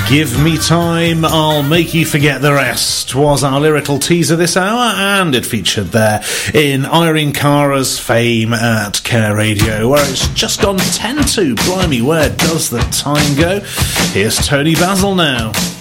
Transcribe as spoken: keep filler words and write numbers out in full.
Give Me Time, I'll Make You Forget the Rest was our lyrical teaser this hour, and it featured there in Irene Cara's fame at Care Radio, where it's just gone ten to. Blimey, where does the time go? Here's Tony Basil now.